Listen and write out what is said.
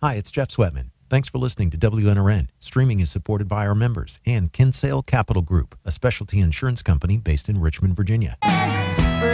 Hi, it's Jeff Sweatman. Thanks for listening to WNRN. Streaming is supported by our members and Kinsale Capital Group, a specialty insurance company based in Richmond, Virginia.